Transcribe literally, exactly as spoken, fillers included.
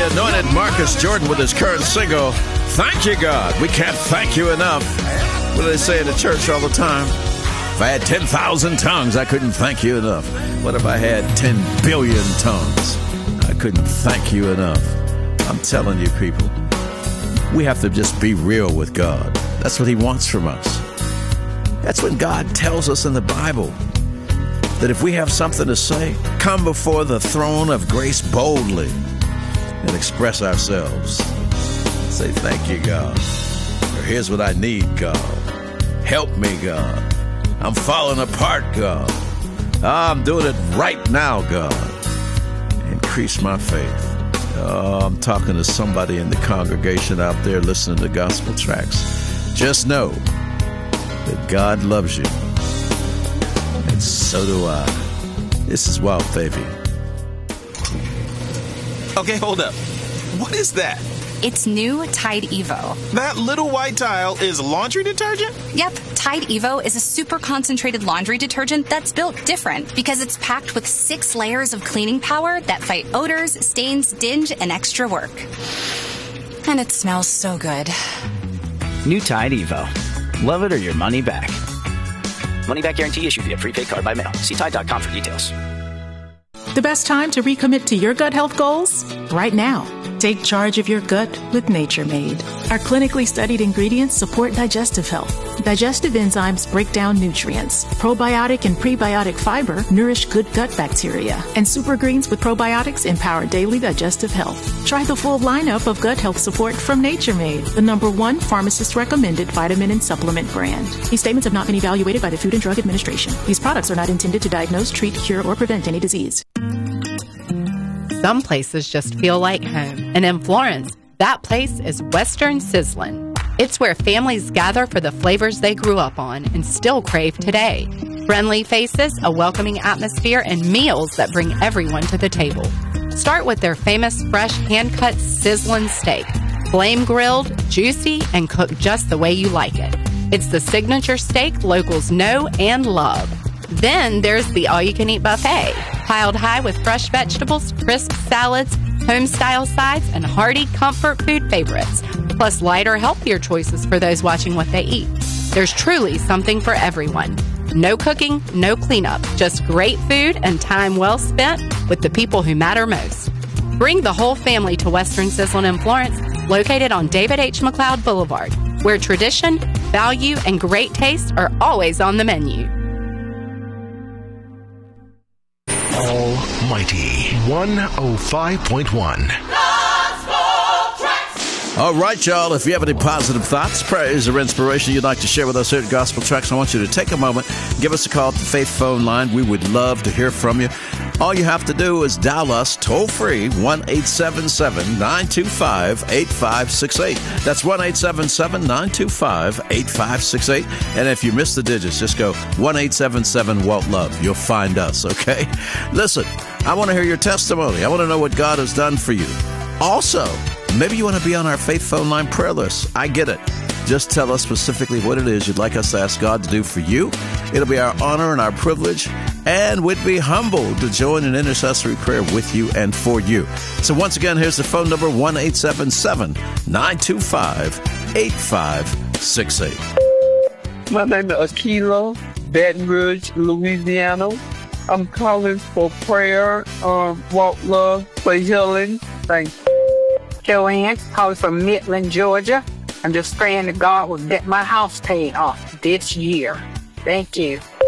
anointed Marcus Jordan with his current single, Thank You, God. We can't thank you enough. What do they say in the church all the time? If I had ten thousand tongues, I couldn't thank you enough. What if I had ten billion tongues? I couldn't thank you enough. I'm telling you, people, we have to just be real with God. That's what he wants from us. That's when God tells us in the Bible that if we have something to say, come before the throne of grace boldly and express ourselves. Say, thank you, God. Or here's what I need, God. Help me, God. I'm falling apart, God. I'm doing it right now, God. Increase my faith. Oh, I'm talking to somebody in the congregation out there listening to gospel tracks. Just know that God loves you. And so do I. This is Wild Baby. Okay, hold up. What is that? It's new Tide Evo. That little white tile is laundry detergent? Yep, Tide Evo is a super concentrated laundry detergent that's built different because it's packed with six layers of cleaning power that fight odors, stains, dinge, and extra work. And it smells so good. New Tide Evo. Love it or your money back. Money back guarantee issued via prepaid card by mail. See Tide dot com for details. The best time to recommit to your gut health goals? Right now. Take charge of your gut with Nature Made. Our clinically studied ingredients support digestive health. Digestive enzymes break down nutrients. Probiotic and prebiotic fiber nourish good gut bacteria. And super greens with probiotics empower daily digestive health. Try the full lineup of gut health support from Nature Made, the number one pharmacist-recommended vitamin and supplement brand. These statements have not been evaluated by the Food and Drug Administration. These products are not intended to diagnose, treat, cure, or prevent any disease. Some places just feel like home. And in Florence, that place is Western Sizzlin'. It's where families gather for the flavors they grew up on and still crave today. Friendly faces, a welcoming atmosphere, and meals that bring everyone to the table. Start with their famous fresh hand-cut sizzlin' steak. Flame grilled, juicy, and cooked just the way you like it. It's the signature steak locals know and love. Then there's the all-you-can-eat buffet, piled high with fresh vegetables, crisp salads, home-style sides, and hearty comfort food favorites, plus lighter, healthier choices for those watching what they eat. There's truly something for everyone. No cooking, no cleanup, just great food and time well spent with the people who matter most. Bring the whole family to Western Sizzlin' in Florence, located on David H. McLeod Boulevard, where tradition, value, and great taste are always on the menu. Almighty one oh five point one. All right, y'all, if you have any positive thoughts, praise, or inspiration you'd like to share with us here at Gospel Tracks, I want you to take a moment, give us a call at the Faith Phone line. We would love to hear from you. All you have to do is dial us toll-free, one eight seven seven, nine two five, eight five six eight. That's one eight seven seven, nine two five, eight five six eight. And if you miss the digits, just go one eight seven seven, Walt Love. You'll find us, okay? Listen, I want to hear your testimony. I want to know what God has done for you. Also, maybe you want to be on our Faith Phone Line prayer list. I get it. Just tell us specifically what it is you'd like us to ask God to do for you. It'll be our honor and our privilege, and we'd be humbled to join in intercessory prayer with you and for you. So once again, here's the phone number, one eight seven seven, nine two five, eight five six eight. My name is Akila, Baton Rouge, Louisiana. I'm calling for prayer, um, Walt Love, for healing. Thanks. Joanne, calling from Midland, Georgia. I'm just praying that God will get my house paid off this year. Thank you.